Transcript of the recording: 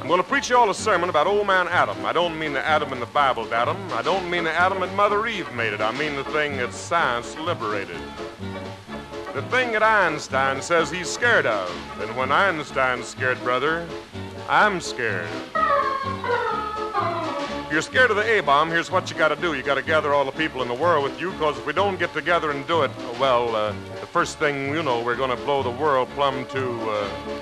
I'm going to preach you all a sermon about old man Adam. I don't mean the Adam in the Bible, Adam. I don't mean the Adam that Mother Eve made it. I mean the thing that science liberated. The thing that Einstein says he's scared of. And when Einstein's scared, brother, I'm scared. If you're scared of the A-bomb, here's what you got to do. You got to gather all the people in the world with you, because if we don't get together and do it, well, the first thing you know, we're going to blow the world plumb to